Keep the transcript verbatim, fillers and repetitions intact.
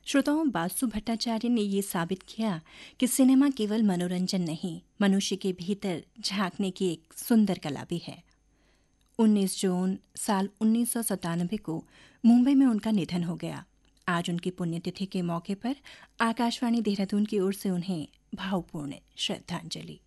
श्रोताओं, बासु भट्टाचार्य ने ये साबित किया कि सिनेमा केवल मनोरंजन नहीं, मनुष्य के भीतर झांकने की एक सुंदर कला भी है। उन्नीस जून साल उन्नीस सौ सत्तानवे को मुंबई में उनका निधन हो गया। आज उनकी पुण्यतिथि के मौके पर आकाशवाणी देहरादून की ओर से उन्हें भावपूर्ण श्रद्धांजलि।